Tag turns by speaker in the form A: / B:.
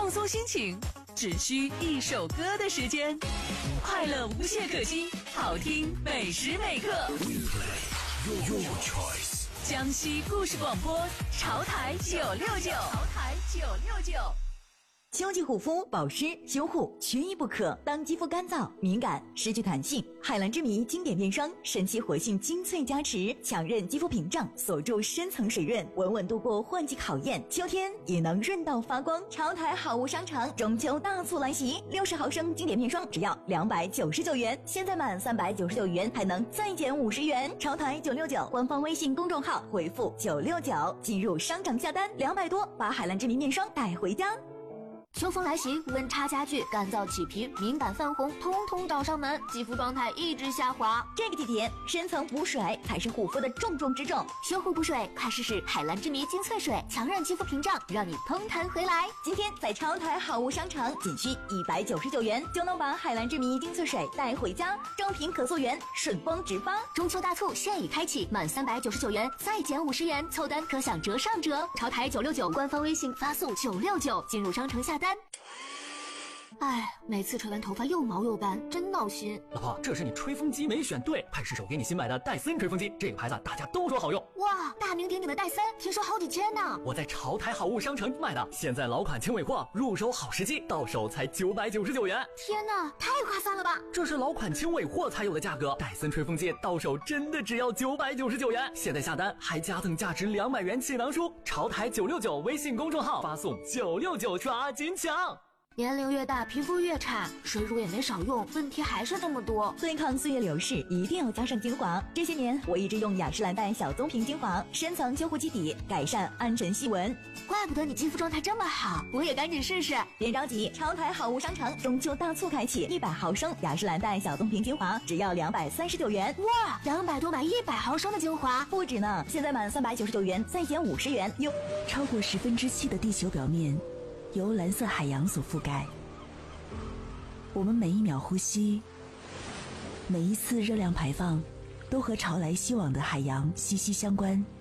A: 放松心情，只需一首歌的时间，快乐无懈可击，好听每时每刻。
B: Your choice。
A: 江西故事广播，潮台969，潮台969。
C: 秋季护肤保湿修护缺一不可。当肌肤干燥敏感失去弹性，海蓝之谜经典面霜神奇活性精粹加持，强韧肌肤屏障，锁住深层水润，稳稳度过换季考验，秋天也能润到发光。潮台好物商场中秋大促来袭，60毫升经典面霜只要299元，现在满399元还能再减50元。潮台969官方微信公众号回复969进入商场下单，200多把海蓝之谜面霜带回家。
D: 秋风来袭，温差加剧，干燥起皮，敏感泛红，通通找上门，肌肤状态一直下滑。
C: 这个季节，深层补水才是护肤的重中之重。
D: 修护补水，快试试海蓝之谜精粹水，强韧肌肤屏障，让你通弹回来。
C: 今天在潮台好物商场，仅需199元就能把海蓝之谜精粹水带回家，正品可溯源，顺丰直发。
D: 中秋大促现已开启，满399元再减50元，凑单可享折上折。潮台969官方微信发送969进入商城下单。哎，每次吹完头发又毛又斑，真闹心。
E: 老婆，这是你吹风机没选对，派失手给你新买的戴森吹风机，这个牌子大家都说好用。
D: 哇，大名鼎鼎的戴森，听说好几千呢。
E: 我在潮台好物商城买的，现在老款轻尾货，入手好时机，到手才999元。
D: 天哪，太划算了吧！
E: 这是老款轻尾货才有的价格，戴森吹风机到手真的只要999元。现在下单还加赠价值200元气囊书，潮台969微信公众号发送969抓紧抢。
D: 年龄越大，皮肤越差，水乳也没少用，问题还是这么多。
C: 对抗岁月流逝，一定要加上精华。这些年，我一直用雅诗兰黛小棕瓶精华，深层修护基底，改善暗沉细纹。
D: 怪不得你肌肤状态这么好，我也赶紧试试。
C: 别着急，潮台好物商场中秋大促开启，100毫升雅诗兰黛小棕瓶精华只要239元。
D: 哇，200多买100毫升的精华，
C: 不止呢！现在满399元再减50元。哟，
F: 超过7%的地球表面由蓝色海洋所覆盖，我们每一秒呼吸，每一次热量排放，都和潮来西往的海洋息息相关。